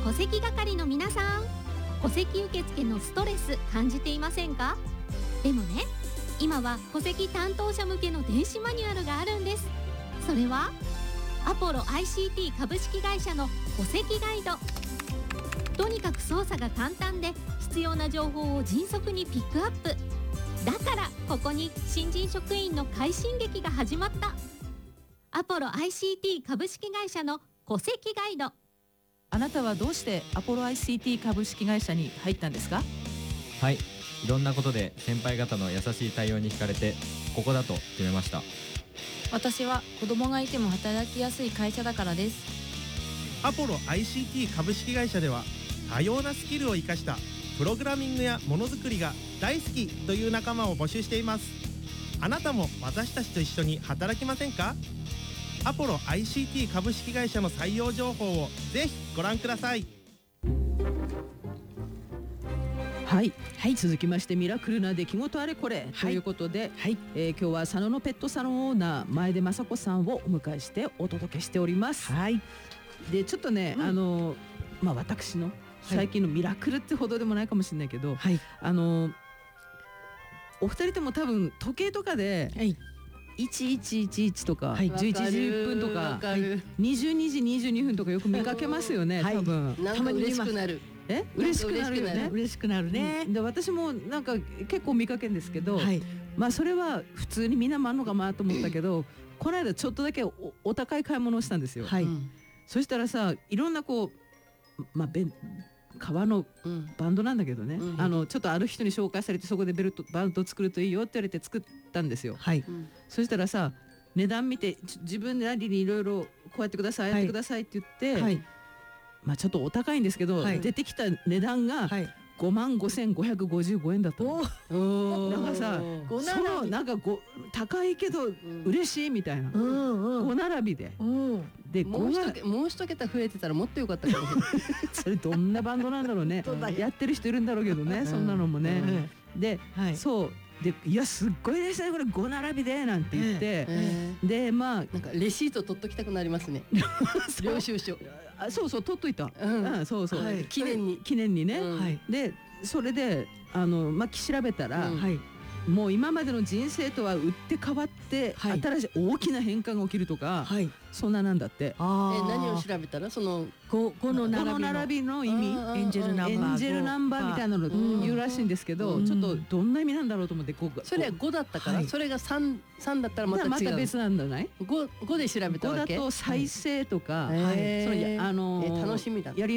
戸籍係の皆さん、戸籍受付のストレス感じていませんか？でもね、今は戸籍担当者向けの電子マニュアルがあるんです。それはアポロ ICT 株式会社の戸籍ガイド。とにかく操作が簡単で、必要な情報を迅速にピックアップ。だからここに新人職員の快進撃が始まった。アポロ ICT 株式会社の戸籍ガイド。 あなたはどうしてアポロ ICT 株式会社に入ったんですか？ はい、いろんなことで先輩方の優しい対応に惹かれてここだと決めました。 私は子供がいても働きやすい会社だからです。 アポロ ICT 株式会社では多様なスキルを生かしたプログラミングやものづくりが大好きという仲間を募集しています。あなたも私たちと一緒に働きませんか？アポロ ICT 株式会社の採用情報をぜひご覧ください。 はい、続きましてミラクルな出来事あれこれ、ということで、今日は佐野のペットサロンオーナー前出雅子さんをお迎えしてお届けしております。でちょっとね、私の最近のミラクルってほどでもないかもしれないけど、お二人とも多分時計とかで、1111とか、11時10分とか、22時22分とかよく見かけますよね、多分。 たまに嬉しくなる。 嬉しくなるよね。 嬉しくなるね。 で私もなんか結構見かけるんですけど、それは普通にみんな回るのかなと思ったけど、この間ちょっとだけ お高い買い物をしたんですよ。そしたらさ、いろんなこう革のバンドなんだけどね、ちょっとある人に紹介されて、そこでバンドを作るといいよって言われて作ったんですよ。そしたらさ、値段見て自分なりにいろいろこうやってください、やってくださいって言って、ちょっとお高いんですけど、出てきた値段が55,555円だったの。なんかさ、そのなんか高いけど嬉しいみたいな、5並びで。でもう一桁増えてたらもっとよかったかも。 それどんなバンドなんだろうね。やってる人いるんだろうけどね、そんなのもね。で、そうで、いやすっごいですねこれ5並びでなんて言って、でなんかレシート取っときたくなりますね。領収書。 そう取っといた。そう記念にね。でそれで調べたら、もう今までの人生とは打って変わって、新しい大きな変化が起きるとか、そんななんだって。 何を調べたら、そのこの並びの意味、エンジェルナンバーみたいなの言うらしいんですけど、ちょっとどんな意味なんだろうと思って、 それは5だったから、それが3だったらまた違う。 別なんだない ？5で調べたわけ。 5だと再生とか、 楽しみだ。